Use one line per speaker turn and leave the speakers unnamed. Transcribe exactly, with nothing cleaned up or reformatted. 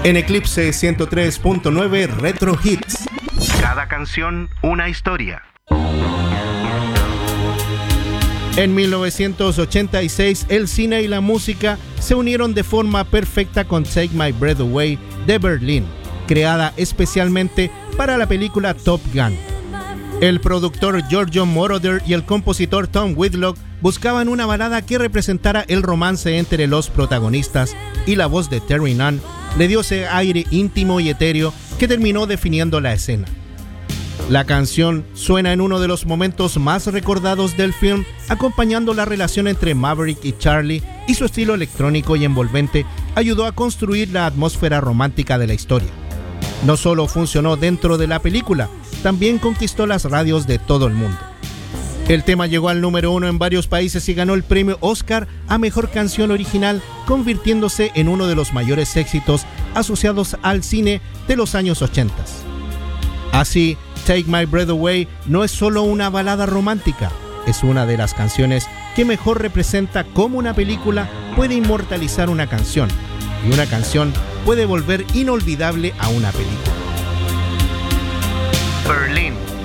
En Eclipse ciento tres punto nueve Retro Hits.
Cada canción, una historia.
En mil novecientos ochenta y seis, el cine y la música se unieron de forma perfecta con Take My Breath Away de Berlín, creada especialmente para la película Top Gun. El productor Giorgio Moroder y el compositor Tom Whitlock buscaban una balada que representara el romance entre los protagonistas, y la voz de Terry Nunn le dio ese aire íntimo y etéreo que terminó definiendo la escena. La canción suena en uno de los momentos más recordados del film, acompañando la relación entre Maverick y Charlie, y su estilo electrónico y envolvente ayudó a construir la atmósfera romántica de la historia. No solo funcionó dentro de la película, también conquistó las radios de todo el mundo. El tema llegó al número uno en varios países y ganó el premio Oscar a Mejor Canción Original, convirtiéndose en uno de los mayores éxitos asociados al cine de los años ochenta. Así, Take My Breath Away no es solo una balada romántica, es una de las canciones que mejor representa cómo una película puede inmortalizar una canción, y una canción puede volver inolvidable a una película.
Berlín.